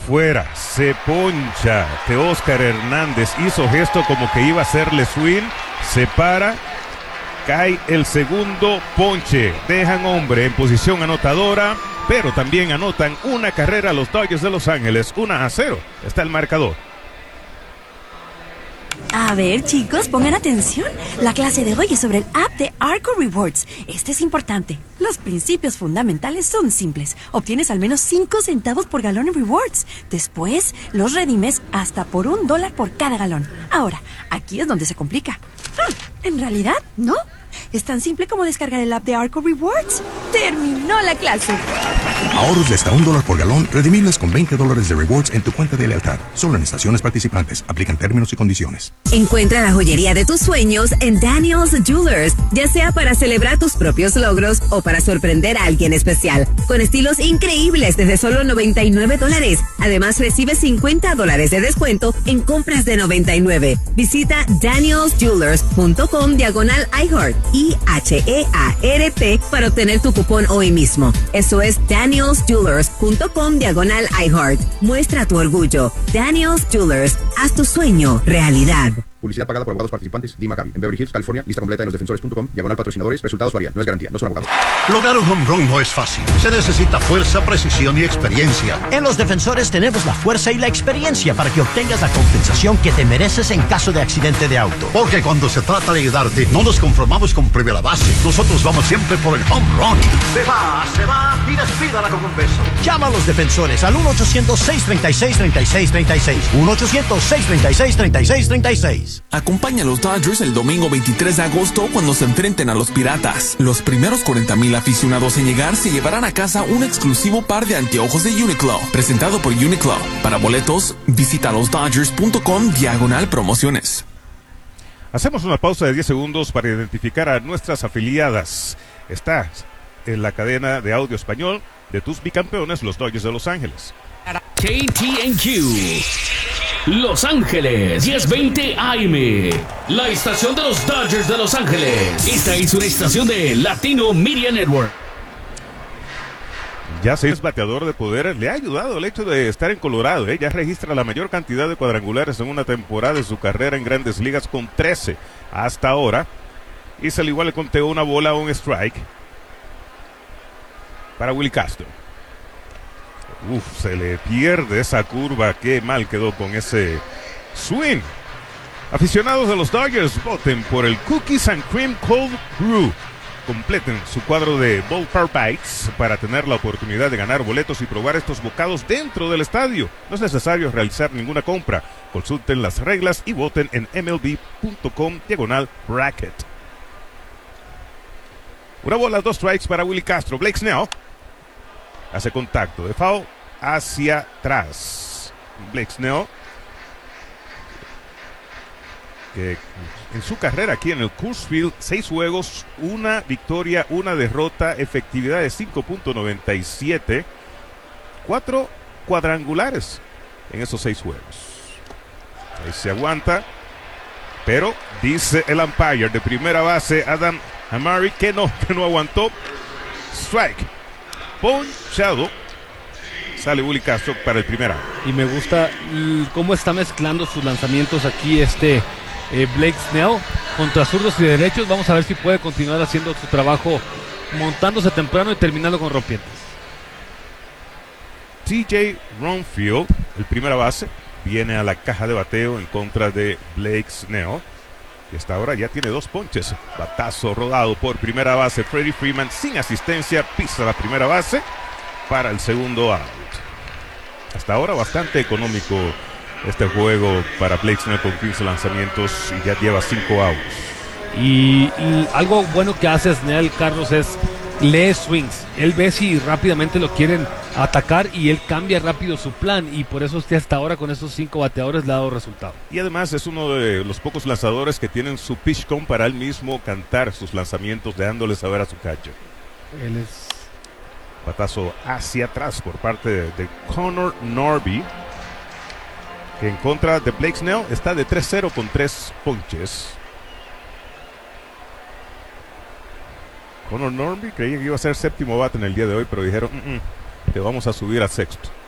fuera, se poncha. Teóscar Hernández hizo gesto como que iba a hacerle swing, se para, cae el segundo ponche. Dejan hombre en posición anotadora, pero también anotan una carrera los Dodgers de Los Ángeles. 1-0 está el marcador. A ver, chicos, pongan atención. La clase de hoy es sobre el app de Arco Rewards. Este es importante. Los principios fundamentales son simples. Obtienes al menos 5 centavos por galón en rewards. Después, los redimes hasta por $1 por cada galón. Ahora, aquí es donde se complica. En realidad, no. Es tan simple como descargar el app de Arco Rewards. ¡Terminó la clase! Ahorros de hasta $1 por galón, redimibles con $20 de rewards en tu cuenta de lealtad. Solo en estaciones participantes. Aplican términos y condiciones. Encuentra la joyería de tus sueños en Daniel's Jewelers, ya sea para celebrar tus propios logros o para sorprender a alguien especial. Con estilos increíbles desde solo $99. Además, recibe $50 de descuento en compras de $99. Visita danielsjewelers.com/iHeart, IHEART, para obtener tu cupón hoy mismo. Eso es danielsjewelers.com/iHeart. Muestra tu orgullo. Daniels Jewelers, haz tu sueño realidad. Publicidad pagada por abogados participantes. Lee McCabe. En Beverly Hills, California. Lista completa en losdefensores.com/patrocinadores. Resultados varían. No es garantía. No son abogados. Lograr un home run no es fácil. Se necesita fuerza, precisión y experiencia. En Los Defensores tenemos la fuerza y la experiencia para que obtengas la compensación que te mereces en caso de accidente de auto. Porque cuando se trata de ayudarte, no nos conformamos con previa la base. Nosotros vamos siempre por el home run. Se va y despídala con un beso. Llama a Los Defensores al 1-800-636-3636. 1-800-636-3636. Acompaña a los Dodgers el domingo 23 de agosto cuando se enfrenten a los Piratas. Los primeros 40,000 aficionados en llegar se llevarán a casa un exclusivo par de anteojos de Uniqlo, presentado por Uniqlo. Para boletos, visita losdodgers.com/promociones. Hacemos una pausa de 10 segundos para identificar a nuestras afiliadas. Está en la cadena de audio español de tus bicampeones, los Dodgers de Los Ángeles. KTNQ Los Ángeles 1020 AM, la estación de los Dodgers de Los Ángeles. Esta es una estación de Latino Media Network. Ya 6 bateador de poder, le ha ayudado el hecho de estar en Colorado. Ya registra la mayor cantidad de cuadrangulares en una temporada de su carrera en Grandes Ligas, con 13 hasta ahora. Y al igual le conteó una bola o un strike para Willy Castro. Se le pierde esa curva. Qué mal quedó con ese swing. Aficionados de los Dodgers, voten por el Cookies and Cream Cold Brew. Completen su cuadro de Ballpark Bites para tener la oportunidad de ganar boletos y probar estos bocados dentro del estadio. No es necesario realizar ninguna compra. Consulten las reglas y voten en MLB.com/bracket. Una bola, 2 strikes para Willy Castro. Blake Snell hace contacto de foul hacia atrás. Blake Snell, que en su carrera aquí en el Coors Field, 6 juegos, 1 victoria, 1 derrota, efectividad de 5.97, 4 cuadrangulares en esos 6 juegos. Ahí se aguanta, pero dice el umpire de primera base, Adam Hamari, que no aguantó. Strike. Ponchado. Sale Willy Castro para el primer out. Y me gusta cómo está mezclando sus lanzamientos aquí Blake Snell contra zurdos y derechos. Vamos a ver si puede continuar haciendo su trabajo, montándose temprano y terminando con rompientes. TJ Ronfield, el primera base, viene a la caja de bateo en contra de Blake Snell, y hasta ahora ya tiene 2 ponches. Batazo rodado por primera base. Freddie Freeman sin asistencia pisa la primera base para el segundo out. Hasta ahora bastante económico este juego para Blake Snell con 15 lanzamientos y ya lleva 5 outs. Y algo bueno que hace Snell, Carlos, es lee swings. Él ve si rápidamente lo quieren atacar y él cambia rápido su plan, y por eso hasta ahora con esos 5 bateadores le ha dado resultado. Y además es uno de los pocos lanzadores que tienen su PitchCom para él mismo cantar sus lanzamientos, dejándole saber a su catcher. Él es... Batazo hacia atrás por parte de Connor Norby, que en contra de Blake Snell está de 3-0 con 3 ponches. Connor Norby creía que iba a ser séptimo bate en el día de hoy, pero dijeron, te vamos a subir a sexto.